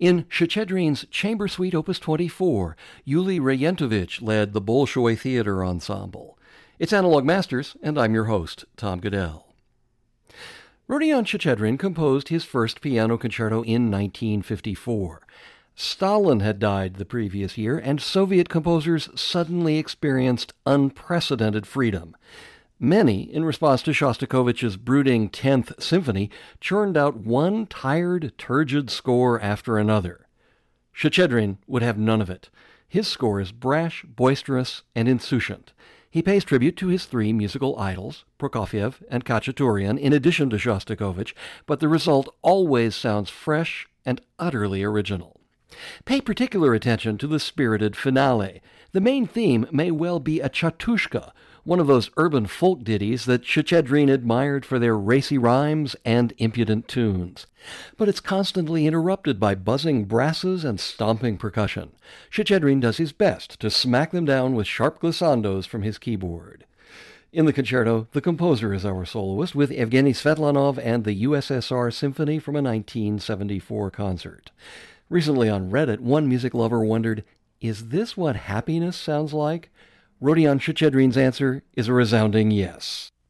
In Shchedrin's Chamber Suite Opus 24, Yuli Reyentovich led the Bolshoi Theater Ensemble. It's Analog Masters, and I'm your host, Tom Goodell. Rodion Shchedrin composed his first piano concerto in 1954. Stalin had died the previous year, and Soviet composers suddenly experienced unprecedented freedom. Many, in response to Shostakovich's brooding 10th Symphony, churned out one tired, turgid score after another. Shchedrin would have none of it. His score is brash, boisterous, and insouciant. He pays tribute to his three musical idols, Prokofiev and Khachaturian, in addition to Shostakovich, but the result always sounds fresh and utterly original. Pay particular attention to the spirited finale. The main theme may well be a chatushka, one of those urban folk ditties that Shchedrin admired for their racy rhymes and impudent tunes. But it's constantly interrupted by buzzing brasses and stomping percussion. Shchedrin does his best to smack them down with sharp glissandos from his keyboard. In the concerto, the composer is our soloist, with Evgeny Svetlanov and the USSR Symphony from a 1974 concert. Recently on Reddit, one music lover wondered, is this what happiness sounds like? Rodion Shchedrin's answer is a resounding yes.